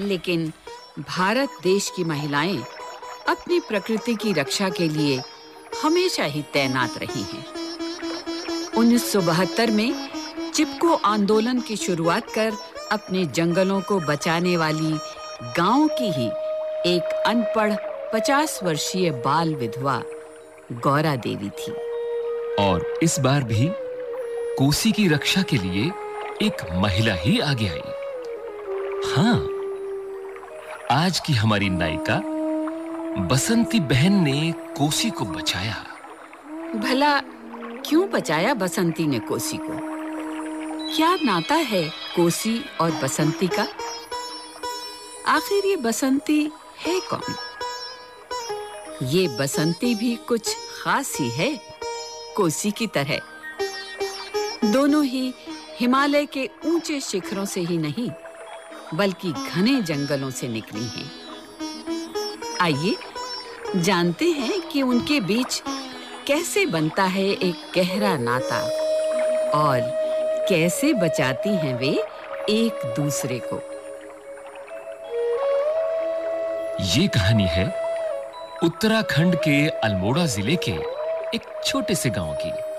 लेकिन भारत देश की महिलाएं अपनी प्रकृति की रक्षा के लिए हमेशा ही तैनात रही हैं। 1972 में चिपको आंदोलन की शुरुआत कर अपने जंगलों को बचाने वाली गांव की ही एक अनपढ़ 50 वर्षीय बाल विधवा गौरा देवी थी। और इस बार भी कोसी की रक्षा के लिए एक महिला ही आगे आई। हाँ, आज की हमारी नायिका बसंती बहन ने कोसी को बचाया। भला क्यों बचाया बसंती ने कोसी को? क्या नाता है कोसी और बसंती का? आखिर ये बसंती है कौन? ये बसंती भी कुछ खास ही है कोसी की तरह। दोनों ही हिमालय के ऊंचे शिखरों से ही नहीं, बल्कि घने जंगलों से निकली हैं। आइए जानते हैं कि उनके बीच कैसे बनता है एक गहरा नाता और कैसे बचाती हैं वे एक दूसरे को। ये कहानी है उत्तराखंड के अल्मोड़ा जिले के एक छोटे से गांव की।